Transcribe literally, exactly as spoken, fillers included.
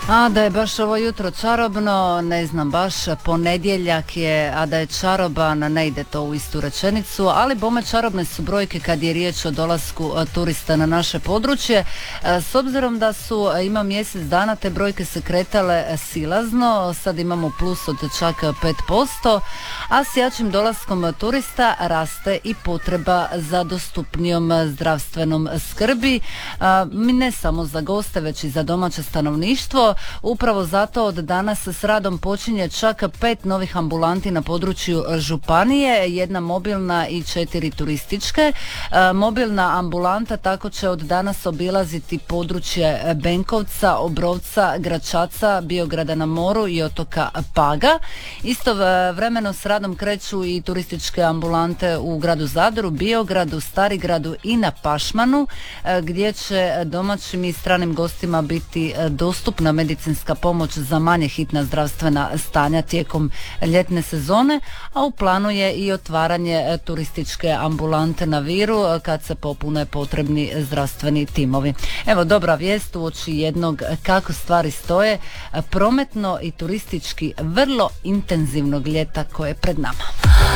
A da je baš ovo jutro čarobno, ne znam baš, ponedjeljak je, a da je čaroban, ne ide to u istu rečenicu, ali bome čarobne su brojke kad je riječ o dolasku turista na naše područje. S obzirom da su, ima mjesec dana, te brojke se kretale silazno, sad imamo plus od čak pet posto, a s jačim dolaskom turista raste i potreba za dostupnijom zdravstvenom skrbi, mi ne samo za goste, već i za domaće stanovništvo. Upravo zato od danas s radom počinje čak pet novih ambulanti na području županije, jedna mobilna i četiri turističke. E, mobilna ambulanta tako će od danas obilaziti područje Benkovca, Obrovca, Gračaca, Biograda na moru i otoka Paga. Istovremeno s radom kreću i turističke ambulante u gradu Zadru, Biogradu, Starigradu i na Pašmanu, e, gdje će domaćim i stranim gostima biti dostupna medicinska pomoć za manje hitna zdravstvena stanja tijekom ljetne sezone, a u planu je i otvaranje turističke ambulante na Viru kad se popune potrebni zdravstveni timovi. Evo, dobra vijest uoči jednog, kako stvari stoje, prometno i turistički vrlo intenzivnog ljeta koje je pred nama.